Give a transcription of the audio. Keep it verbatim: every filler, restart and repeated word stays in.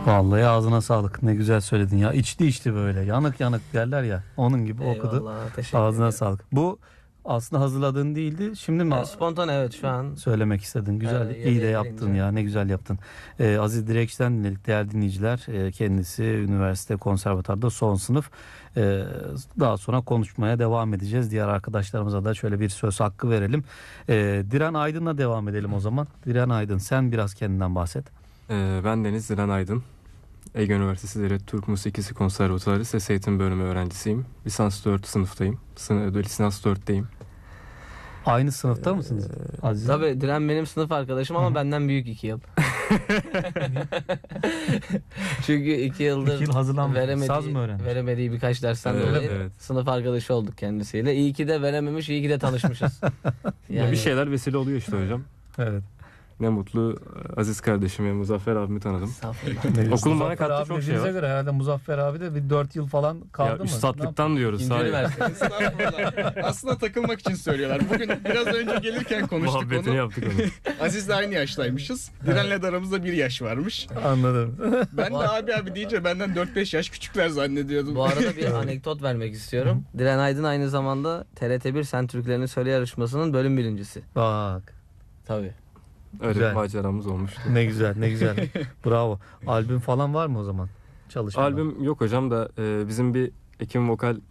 Vallahi ağzına sağlık. Ne güzel söyledin ya. İçti içti böyle. Yanık yanık derler ya. Onun gibi okudu. Eyvallah, teşekkür Ağzına ederim. sağlık. Bu aslında hazırladığın değildi. Şimdi mi Ya, spontan evet şu an. söylemek istedin? Güzel. Evet, iyi de yediye yaptın gelince. ya. Ne güzel yaptın. Ee, Aziz Direkç'ten dinledik değerli dinleyiciler. Ee, kendisi üniversite konservatuarda son sınıf. Ee, daha sonra konuşmaya devam edeceğiz. Diğer arkadaşlarımıza da şöyle bir söz hakkı verelim. Ee, Diren Aydın'la devam edelim o zaman. Diren Aydın, sen biraz kendinden bahset. Ee, ben Deniz Diren Aydın. Ege Üniversitesi Devlet Türk Musikisi Konservatuarı Ses Eğitim Bölümü öğrencisiyim. Lisans dört sınıftayım. Sın- Lisans dörtteyim. Aynı sınıfta mısınız? Aziz? Tabii Diren benim sınıf arkadaşım ama benden büyük iki yıl. Çünkü iki yıldır İki yıl hazırlanmış. veremediği, Saz mı öğrenmiş? veremediği birkaç dersten Evet, dolayı evet. sınıf arkadaşı olduk kendisiyle. İyi ki de verememiş, iyi ki de tanışmışız. Ya bir şeyler vesile oluyor işte hocam. Evet. Ne mutlu Aziz kardeşimi, Muzaffer abimi tanıdım. Estağfurullah. Okulun bana Muzaffer kattığı abi çok şey dediğinize var. göre herhalde Muzaffer abi de bir dört yıl falan kaldı Ya mı? üstatlıktan diyoruz. İkinci sahi. üniversite. Estağfurullah. Aslında takılmak için söylüyorlar. Bugün biraz önce gelirken konuştuk Muhabbetini onu. yaptık onu. Aziz'le aynı yaştaymışız. Diren'le de aramızda bir yaş varmış. Anladım. Ben de abi abi deyince benden dört beş yaş küçükler zannediyordum. Bu arada bir anekdot vermek istiyorum. Diren Aydın aynı zamanda T R T bir Sen Türklerini Söyle yarışmasının bölüm birincisi. Bak. Tabii. Öyle Güzel. bir maceramız olmuştu. Ne güzel, ne güzel. Bravo. Albüm falan var mı o zaman? Çalışmalar. Albüm yok hocam da e, bizim bir Ekim Vokal